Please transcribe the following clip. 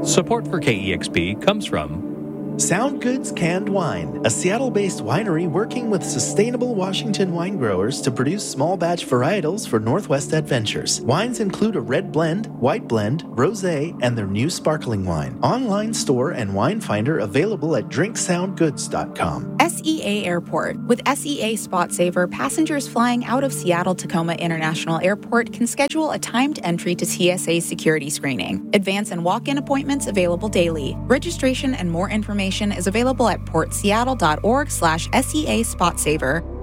Support for KEXP comes from Sound Goods Canned Wine, a Seattle-based winery working with sustainable Washington wine growers to produce small batch varietals for Northwest Adventures. Wines include a red blend, white blend, rosé, and their new sparkling wine. Online store and wine finder available at drinksoundgoods.com. SEA Airport. With SEA Spot Saver, passengers flying out of Seattle-Tacoma International Airport can schedule a timed entry to TSA security screening. Advance and walk-in appointments available daily. Registration and more information is available at portseattle.org/SEA Spot Saver